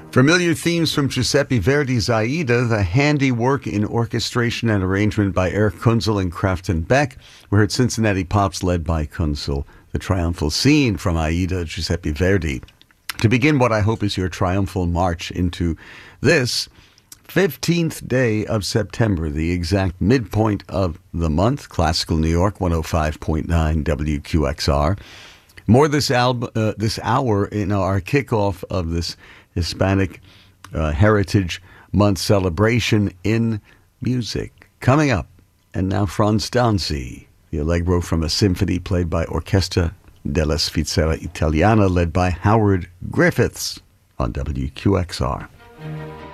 Familiar themes from Giuseppe Verdi's Aida, the handiwork in orchestration and arrangement by Eric Kunzel and Crafton Beck. We heard Cincinnati Pops led by Kunzel, the triumphal scene from Aida, Giuseppe Verdi. To begin what I hope is your triumphal march into this 15th day of September, the exact midpoint of the month, Classical New York, 105.9 WQXR. More this hour in our kickoff of this Hispanic Heritage Month celebration in music. Coming up, and now Franz Danzi, the Allegro from a symphony played by Orchestra della Svizzera Italiana, led by Howard Griffiths on WQXR.